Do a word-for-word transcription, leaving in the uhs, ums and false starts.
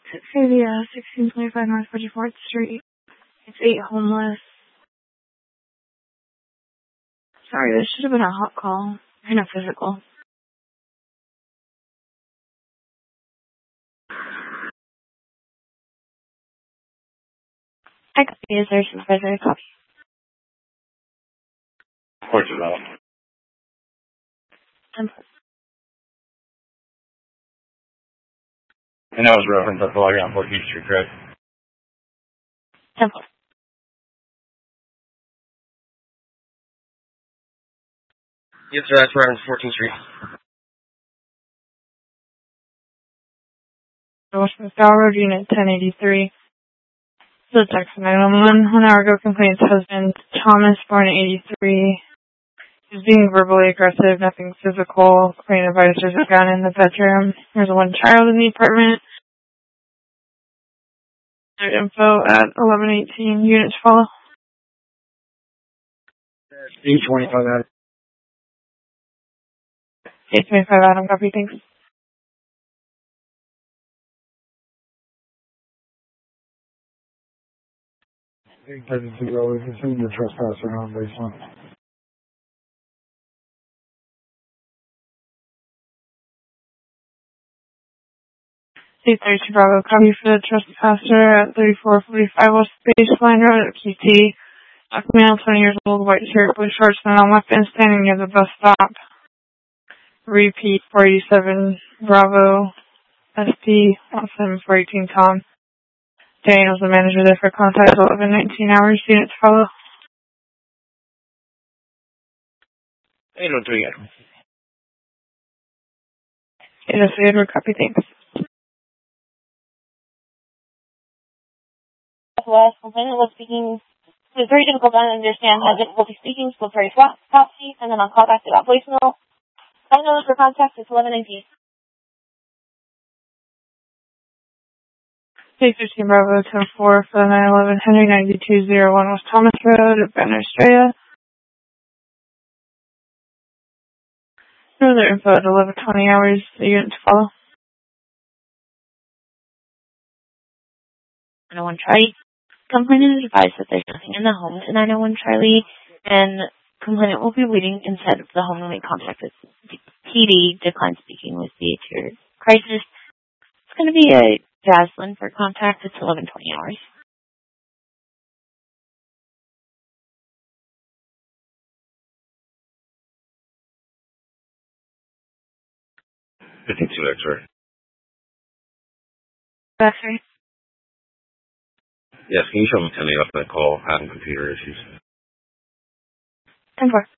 Hey, uh, sixteen twenty-five North forty-fourth Street. It's eight homeless. Sorry, this should have been a hot call and a physical. I copy. Is there a supervisory copy? Portugal. Um, And that was reference at the logger on fourteenth Street, correct? Temple. Yes, sir, that's reference fourteenth Street. Washington Star Road, Unit ten eighty-three. So text nine one one. One hour ago, complaints husband, Thomas, born in eighty-three. He's being verbally aggressive, nothing physical. Complaint advised there's a gun in the bedroom. There's one child in the apartment. There's info at eleven eighteen. Units follow. eight twenty-five out. eight twenty-five Adam, copy, thanks. Present to go, we've assumed the trespasser on baseline. eight thirty-two Bravo, copy for the trespasser at thirty-four forty-five West Baseline Road at Q T. Black male, twenty years old, white shirt, blue shorts, and on weapon, standing near the bus stop. Repeat, four eighty-seven Bravo, S P, one seven four eighteen Tom. Daniel's the manager there for contact, eleven nineteen hours, units follow. eight oh three. eight oh three Edward, copy, thanks. West, complainant was speaking, it was very difficult to understand how difficult he's speaking, so very flat, topsy, and then I'll call back to that voicemail. I know for contact, it's eleven nineteen. eight fifteen Bravo, ten four for the nine eleven Henry, ninety-two oh one West Thomas Road at Banner Estrella. Further info at eleven twenty hours, the units follow. nine oh one Charlie. Complainant is advised that there's nothing in the home to nine oh one Charlie, and complainant will be waiting inside of the home to make contact with P D, decline speaking with the interior crisis. It's going to be a Jaslyn for contact. It's eleven twenty hours. fifty-two X-ray. X-ray. Yes, can you show me Tony up that call, having computer issues? ten four.